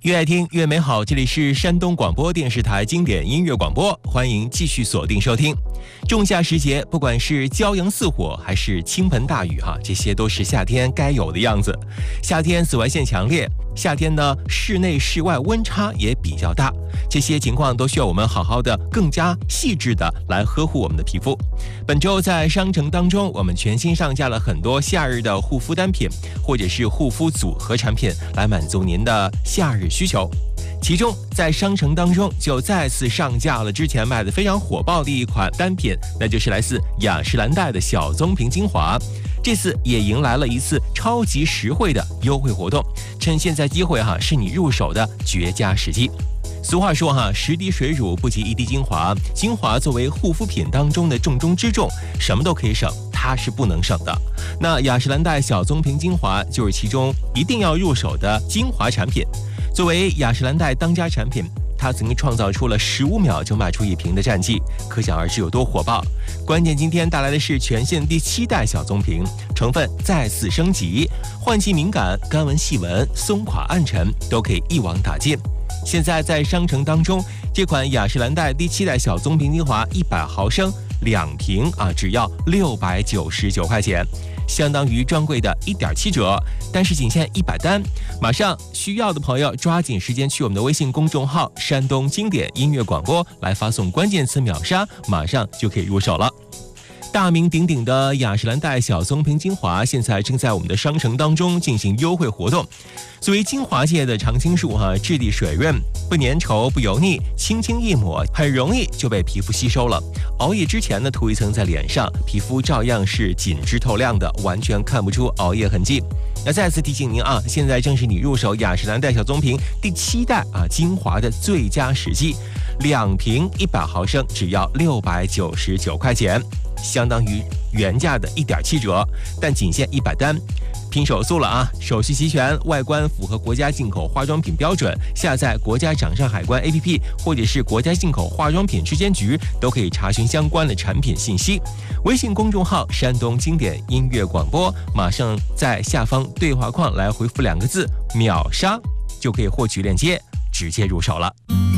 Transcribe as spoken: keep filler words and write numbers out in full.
越爱听越美好，这里是山东广播电视台经典音乐广播，欢迎继续锁定收听。仲夏时节，不管是骄阳似火还是倾盆大雨哈，这些都是夏天该有的样子。夏天紫外线强烈，夏天呢室内室外温差也比较大，这些情况都需要我们好好的、更加细致的来呵护我们的皮肤。本周在商城当中，我们全新上架了很多夏日的护肤单品，或者是护肤组合产品，来满足您的夏日需求。其中在商城当中就再次上架了之前卖的非常火爆的一款单品，那就是来自雅诗兰黛的小棕瓶精华。这次也迎来了一次超级实惠的优惠活动，趁现在机会哈，是你入手的绝佳时机。俗话说哈，十滴水乳不及一滴精华，精华作为护肤品当中的重中之重，什么都可以省，它是不能省的。那雅诗兰黛小棕瓶精华就是其中一定要入手的精华产品。作为雅诗兰黛当家产品，它曾经创造出了十五秒就卖出一瓶的战绩，可想而知有多火爆。关键今天带来的是全线第七代小棕瓶，成分再次升级，换季敏感、干纹细纹、松垮暗沉都可以一网打尽。现在在商城当中，这款雅诗兰黛第七代小棕瓶精华一百毫升两瓶啊，只要六百九十九块钱，相当于专柜的一点七折，但是仅限一百单。马上需要的朋友抓紧时间去我们的微信公众号山东经典音乐广播来发送关键词秒杀，马上就可以入手了。大名鼎鼎的雅诗兰黛小棕瓶精华现在正在我们的商城当中进行优惠活动。作为精华界的常青树哈，质地水润，不粘稠不油腻，轻轻一抹很容易就被皮肤吸收了。熬夜之前呢，涂一层在脸上，皮肤照样是紧致透亮的，完全看不出熬夜痕迹。那再次提醒您啊，现在正是你入手雅诗兰黛小棕瓶第七代啊精华的最佳时机，两瓶一百毫升只要六百九十九块钱，相当于原价的一点七折，但仅限一百单，拼手速了啊！手续齐全，外观符合国家进口化妆品标准，下载国家掌上海关 A P P 或者是国家进口化妆品质监局都可以查询相关的产品信息。微信公众号山东经典音乐广播，马上在下方对话框来回复两个字秒杀，就可以获取链接，直接入手了。